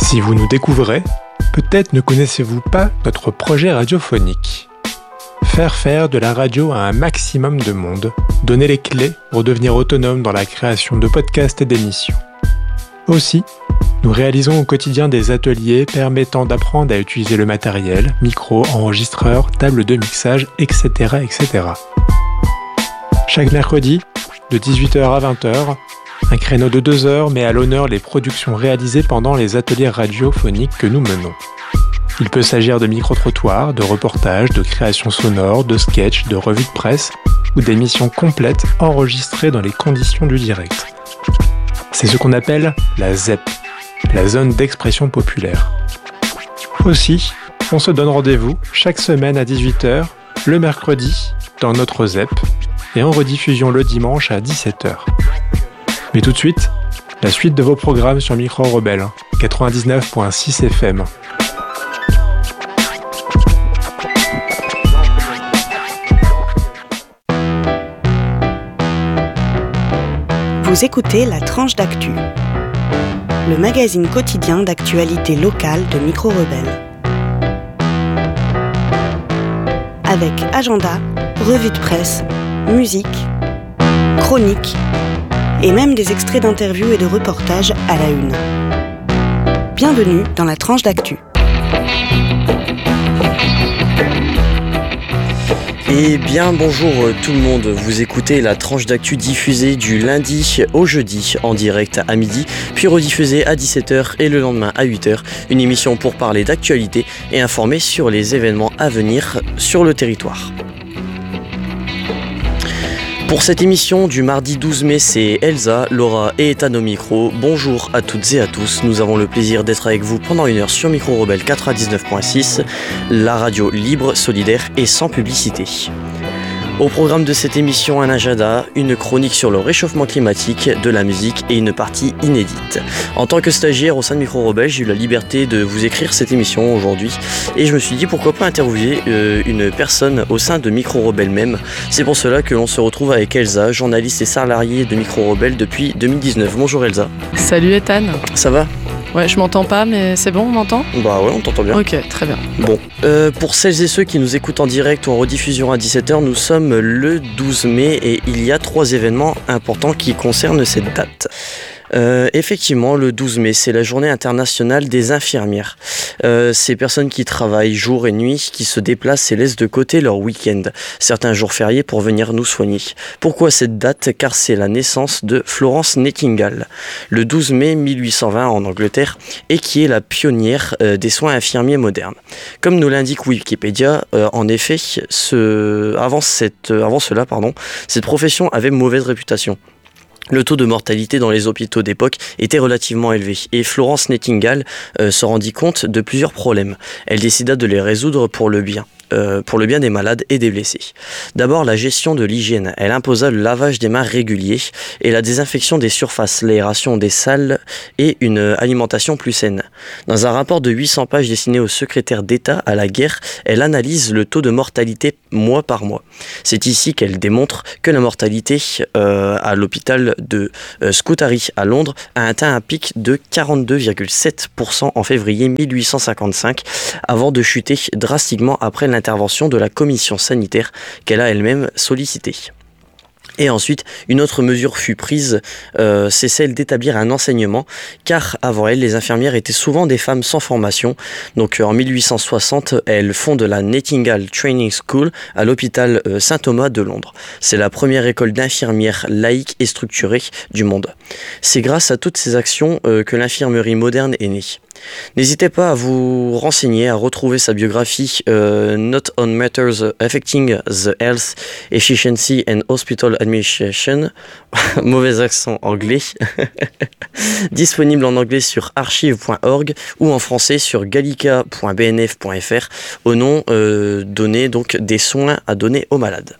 Si vous nous découvrez, peut-être ne connaissez-vous pas notre projet radiophonique. Faire de la radio à un maximum de monde, donner les clés pour devenir autonome dans la création de podcasts et d'émissions. Aussi, nous réalisons au quotidien des ateliers permettant d'apprendre à utiliser le matériel, micro, enregistreur, table de mixage, etc. etc. Chaque mercredi, de 18h à 20h, un créneau de 2 heures met à l'honneur les productions réalisées pendant les ateliers radiophoniques que nous menons. Il peut s'agir de micro-trottoirs, de reportages, de créations sonores, de sketchs, de revues de presse ou d'émissions complètes enregistrées dans les conditions du direct. C'est ce qu'on appelle la ZEP, la zone d'expression populaire. Aussi, on se donne rendez-vous chaque semaine à 18h, le mercredi, dans notre ZEP, et en rediffusion le dimanche à 17h. Mais tout de suite, la suite de vos programmes sur Micro Rebelle, 99.6 FM. Vous écoutez La Tranche d'Actu, le magazine quotidien d'actualité locale de Micro Rebelle. Avec agenda, revue de presse, musique, chronique et même des extraits d'interviews et de reportages à la une. Bienvenue dans La Tranche d'Actu. Et bien bonjour tout le monde, vous écoutez La Tranche d'Actu diffusée du lundi au jeudi en direct à midi, puis rediffusée à 17h et le lendemain à 8h, une émission pour parler d'actualité et informer sur les événements à venir sur le territoire. Pour cette émission du mardi 12 mai, c'est Elsa, Laura et Ethan au micro. Bonjour à toutes et à tous, nous avons le plaisir d'être avec vous pendant une heure sur Micro Rebelle 99.6, la radio libre, solidaire et sans publicité. Au programme de cette émission, un agenda, une chronique sur le réchauffement climatique, de la musique et une partie inédite. En tant que stagiaire au sein de Micro Rebelle, j'ai eu la liberté de vous écrire cette émission aujourd'hui et je me suis dit pourquoi pas interviewer une personne au sein de Micro Rebelle même. C'est pour cela que l'on se retrouve avec Elsa, journaliste et salariée de Micro Rebelle depuis 2019. Bonjour Elsa. Salut Ethan. Ça va ? Ouais, je m'entends pas, mais c'est bon, on m'entend ? Bah ouais, on t'entend bien. Ok, très bien. Bon, pour celles et ceux qui nous écoutent en direct ou en rediffusion à 17h, nous sommes le 12 mai et il y a 3 événements importants qui concernent cette date. Effectivement, le 12 mai, c'est la journée internationale des infirmières. Ces personnes qui travaillent jour et nuit, qui se déplacent et laissent de côté leur week-end, certains jours fériés pour venir nous soigner. Pourquoi cette date ? Car c'est la naissance de Florence Nightingale, le 12 mai 1820 en Angleterre, et qui est la pionnière des soins infirmiers modernes. Comme nous l'indique Wikipédia, en effet, avant cela, cette profession avait mauvaise réputation. Le taux de mortalité dans les hôpitaux d'époque était relativement élevé et Florence Nightingale se rendit compte de plusieurs problèmes. Elle décida de les résoudre pour le bien des malades et des blessés. D'abord, la gestion de l'hygiène. Elle imposa le lavage des mains régulier et la désinfection des surfaces, l'aération des salles et une alimentation plus saine. Dans un rapport de 800 pages destiné au secrétaire d'État à la guerre, elle analyse le taux de mortalité mois par mois. C'est ici qu'elle démontre que la mortalité à l'hôpital de Scutari à Londres a atteint un pic de 42,7% en février 1855 avant de chuter drastiquement après l'intervention de la commission sanitaire qu'elle a elle-même sollicitée. Et ensuite, une autre mesure fut prise, c'est celle d'établir un enseignement, car avant elle, les infirmières étaient souvent des femmes sans formation. Donc en 1860, elles fondent la Nightingale Training School à l'hôpital Saint-Thomas de Londres. C'est la première école d'infirmières laïque et structurée du monde. C'est grâce à toutes ces actions que l'infirmerie moderne est née. N'hésitez pas à vous renseigner, à retrouver sa biographie Not on Matters Affecting the Health, Efficiency and Hospital Administration, mauvais accent anglais, disponible en anglais sur archive.org ou en français sur gallica.bnf.fr au nom donné donc des soins à donner aux malades.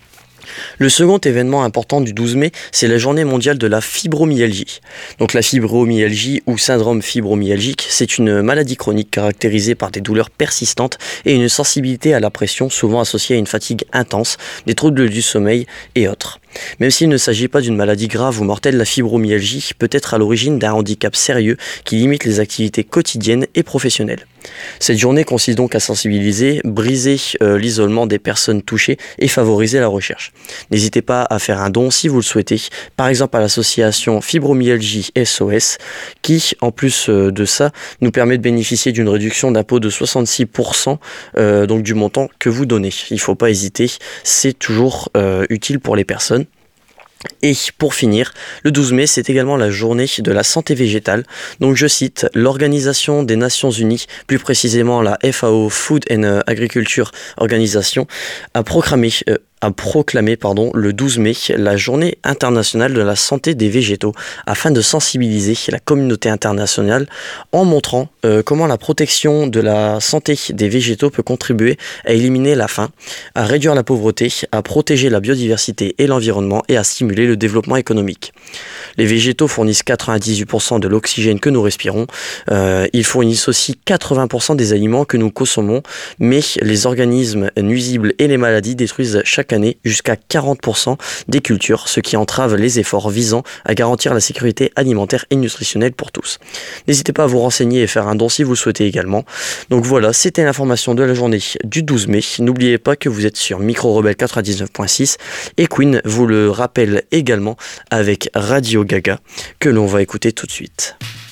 Le second événement important du 12 mai, c'est la journée mondiale de la fibromyalgie. Donc la fibromyalgie ou syndrome fibromyalgique, c'est une maladie chronique caractérisée par des douleurs persistantes et une sensibilité à la pression souvent associée à une fatigue intense, des troubles du sommeil et autres. Même s'il ne s'agit pas d'une maladie grave ou mortelle, la fibromyalgie peut être à l'origine d'un handicap sérieux qui limite les activités quotidiennes et professionnelles. Cette journée consiste donc à sensibiliser, briser l'isolement des personnes touchées et favoriser la recherche. N'hésitez pas à faire un don si vous le souhaitez, par exemple à l'association Fibromyalgie SOS qui, en plus de ça, nous permet de bénéficier d'une réduction d'impôt de 66% donc du montant que vous donnez. Il ne faut pas hésiter, c'est toujours utile pour les personnes. Et pour finir, le 12 mai, c'est également la journée de la santé végétale. Donc je cite, l'Organisation des Nations Unies, plus précisément la FAO Food and Agriculture Organization, a proclamé le 12 mai la journée internationale de la santé des végétaux afin de sensibiliser la communauté internationale en montrant comment la protection de la santé des végétaux peut contribuer à éliminer la faim, à réduire la pauvreté, à protéger la biodiversité et l'environnement et à stimuler le développement économique. Les végétaux fournissent 98% de l'oxygène que nous respirons, ils fournissent aussi 80% des aliments que nous consommons, mais les organismes nuisibles et les maladies détruisent chaque année jusqu'à 40% des cultures, ce qui entrave les efforts visant à garantir la sécurité alimentaire et nutritionnelle pour tous. N'hésitez pas à vous renseigner et faire un don si vous le souhaitez également. Donc voilà, c'était l'information de la journée du 12 mai. N'oubliez pas que vous êtes sur Micro Rebelle 99.6 et Queen vous le rappelle également avec Radio Gaga que l'on va écouter tout de suite.